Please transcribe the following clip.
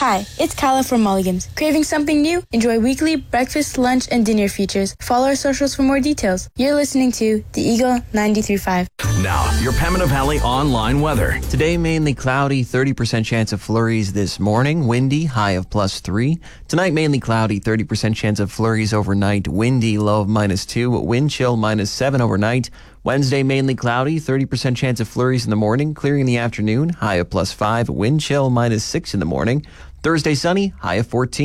Hi, it's Kyla from Mulligan's. Craving something new? Enjoy weekly breakfast, lunch, and dinner features. Follow our socials for more details. You're listening to The Eagle 93.5. Now, your Pembina Valley online weather. Today, mainly cloudy, 30% chance of flurries this morning. Windy, high of +3. Tonight, mainly cloudy, 30% chance of flurries overnight. Windy, low of -2. Wind chill -7 overnight. Wednesday, mainly cloudy, 30% chance of flurries in the morning. Clearing in the afternoon, high of +5. Wind chill -6 in the morning. Thursday, sunny, high of 14.